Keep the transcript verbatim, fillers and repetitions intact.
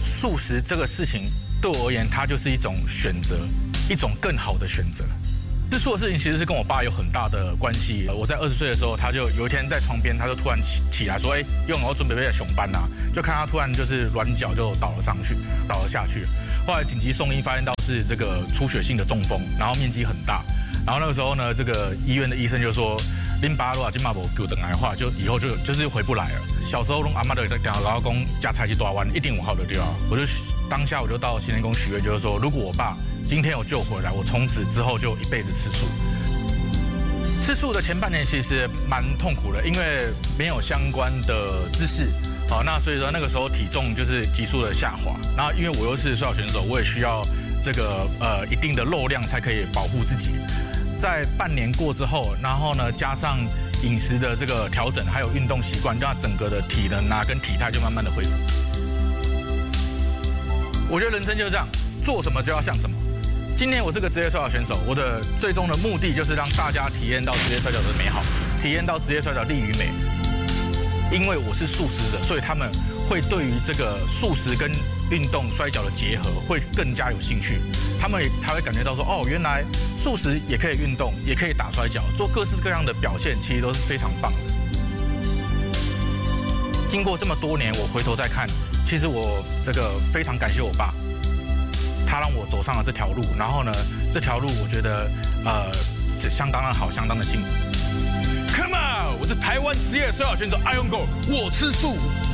素食这个事情对我而言，它就是一种选择，一种更好的选择。吃素的事情其实是跟我爸有很大的关系。我在二十岁的时候，他就有一天在床边，他就突然起起来说：“哎，用我准备在熊班呐。”就看他突然就是软脚就倒了上去，倒了下去。后来紧急送医，发现到是这个出血性的中风，然后面积很大。然后那个时候呢，这个医院的医生就说：“林巴罗啊，金马博给我等来话，就以后就就是回不来了。”小时候弄阿妈的在讲，然后讲加菜去多弯，一定我好的对啊。我就当下我就到行天宫许愿，就是说，如果我爸今天有救回来，我从此之后就一辈子吃素。吃素的前半年其实蛮痛苦的，因为没有相关的知识，好，那所以说那个时候体重就是急速的下滑。然后因为我又是摔跤选手，我也需要这个呃一定的肉量才可以保护自己。在半年过之后，然后呢加上饮食的这个调整，还有运动习惯，让整个的体能啊跟体态就慢慢的恢复。我觉得人生就是这样，做什么就要像什么。今天我是个职业摔跤选手，我的最终的目的就是让大家体验到职业摔跤的美好，体验到职业摔跤利与美。因为我是素食者，所以他们会对于这个素食跟运动摔跤的结合会更加有兴趣，他们也才会感觉到说，哦，原来素食也可以运动，也可以打摔跤，做各式各样的表现，其实都是非常棒的。经过这么多年，我回头再看，其实我这个非常感谢我爸。他让我走上了这条路，然后呢，这条路我觉得呃是相当的好，相当的幸福。Come on， 我是台湾职业摔跤选手阿勇狗，我吃素。